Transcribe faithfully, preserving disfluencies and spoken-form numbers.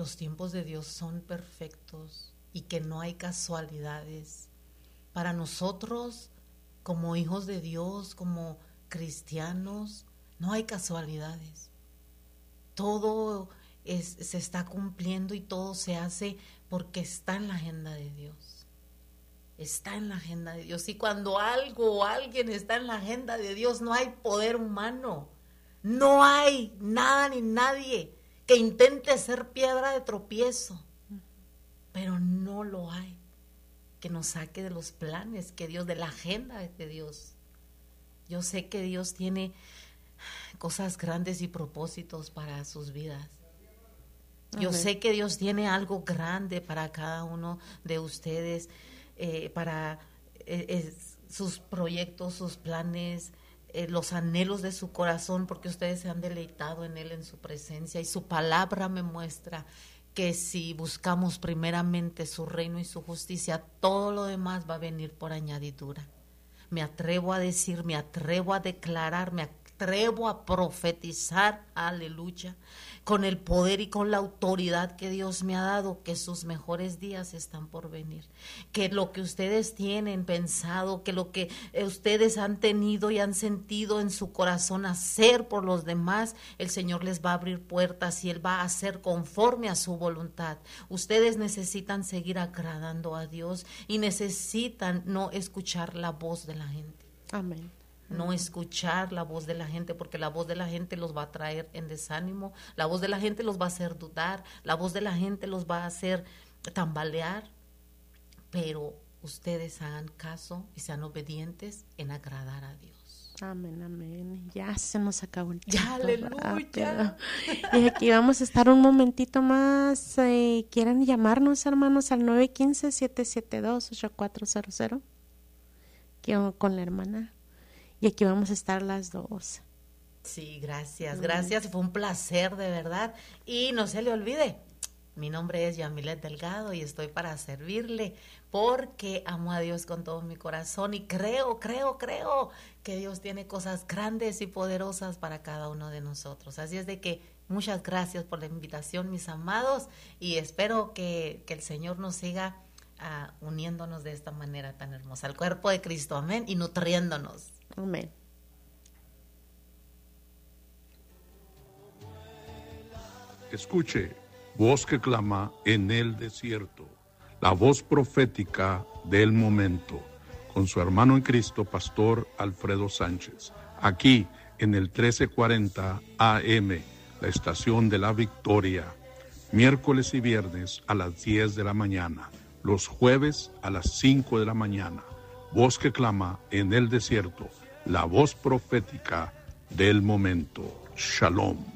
los tiempos de Dios son perfectos y que no hay casualidades. Para nosotros, como hijos de Dios, como cristianos, no hay casualidades. Todo es, se está cumpliendo y todo se hace porque está en la agenda de Dios. Está en la agenda de Dios. Y cuando algo o alguien está en la agenda de Dios, no hay poder humano. No hay nada ni nadie que intente ser piedra de tropiezo. Pero no lo hay. Que nos saque de los planes que Dios, de la agenda de Dios. Yo sé que Dios tiene cosas grandes y propósitos para sus vidas. Yo Amén. Sé que Dios tiene algo grande para cada uno de ustedes, eh, para eh, eh, sus proyectos, sus planes, eh, los anhelos de su corazón, porque ustedes se han deleitado en Él, en su presencia, y su palabra me muestra que si buscamos primeramente su reino y su justicia, todo lo demás va a venir por añadidura. Me atrevo a decir, me atrevo a declarar, me atrevo a profetizar, aleluya, con el poder y con la autoridad que Dios me ha dado, que sus mejores días están por venir, que lo que ustedes tienen pensado, que lo que ustedes han tenido y han sentido en su corazón hacer por los demás, el Señor les va a abrir puertas y Él va a hacer conforme a su voluntad. Ustedes necesitan seguir agradando a Dios y necesitan no escuchar la voz de la gente. Amén. No escuchar la voz de la gente, porque la voz de la gente los va a traer en desánimo, la voz de la gente los va a hacer dudar, la voz de la gente los va a hacer tambalear, pero ustedes hagan caso y sean obedientes en agradar a Dios. Amén, amén. Ya se nos acabó el tiempo. Ya, aleluya. Y aquí vamos a estar un momentito más. Eh, ¿Quieren llamarnos, hermanos, al nueve uno cinco, siete siete dos, ocho cuatro cero cero? Con la hermana. Y aquí vamos a estar las dos. Sí, gracias, gracias. Fue un placer, de verdad. Y no se le olvide, mi nombre es Yamilet Delgado y estoy para servirle porque amo a Dios con todo mi corazón y creo, creo, creo que Dios tiene cosas grandes y poderosas para cada uno de nosotros. Así es de que muchas gracias por la invitación, mis amados, y espero que, que el Señor nos siga uh, uniéndonos de esta manera tan hermosa al cuerpo de Cristo, amén, y nutriéndonos. Amén. Escuche, voz que clama en el desierto, la voz profética del momento, con su hermano en Cristo, Pastor Alfredo Sánchez, aquí en el trece cuarenta A M, la estación de la Victoria, miércoles y viernes a las diez de la mañana, los jueves a las cinco de la mañana, voz que clama en el desierto, la voz profética del momento. Shalom.